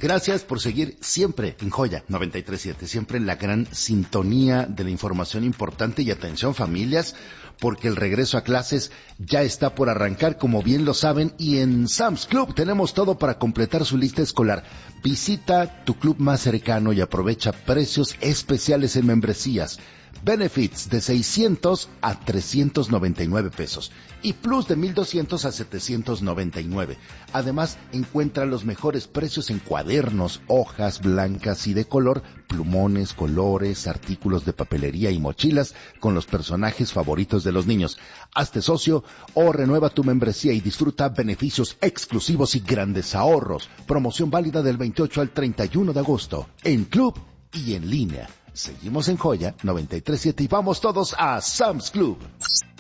Gracias por seguir siempre en Joya 93.7, siempre en la gran sintonía de la información importante. Y atención, familias, porque el regreso a clases ya está por arrancar, como bien lo saben, y en Sam's Club tenemos todo para completar su lista escolar. Visita tu club más cercano y aprovecha precios especiales en membresías. Benefits de 600 a 399 pesos y Plus de 1,200 a 799. Además, encuentra los mejores precios en cuadernos, hojas blancas y de color, plumones, colores, artículos de papelería y mochilas con los personajes favoritos de los niños. Hazte socio o renueva tu membresía y disfruta beneficios exclusivos y grandes ahorros. Promoción válida del 28 al 31 de agosto en club y en línea. Seguimos en Joya 93.7 y vamos todos a Sam's Club.